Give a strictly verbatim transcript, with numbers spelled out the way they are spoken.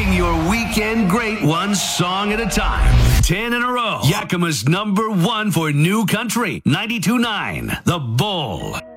Making your weekend great one song at a time. Ten in a row. Yakima's number one for new country. ninety-two point nine The Bull.